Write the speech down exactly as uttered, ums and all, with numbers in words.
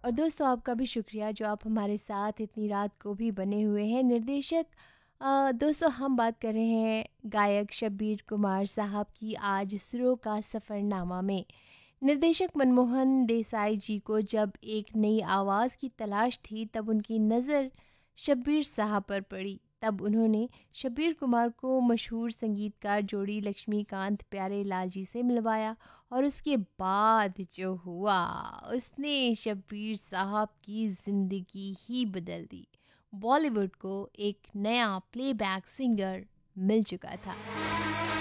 और दोस्तों आपका भी शुक्रिया जो आप हमारे साथ इतनी रात को भी बने हुए हैं। निर्देशक अ, दोस्तों हम बात कर रहे हैं गायक शब्बीर कुमार साहब की आज सुरों का सफ़रनामा में। निर्देशक मनमोहन देसाई जी को जब एक नई आवाज़ की तलाश थी तब उनकी नज़र शब्बीर साहब पर पड़ी। तब उन्होंने शब्बीर कुमार को मशहूर संगीतकार जोड़ी लक्ष्मीकांत प्यारेलाल जी से मिलवाया और उसके बाद जो हुआ उसने शब्बीर साहब की ज़िंदगी ही बदल दी। बॉलीवुड को एक नया प्लेबैक सिंगर मिल चुका था।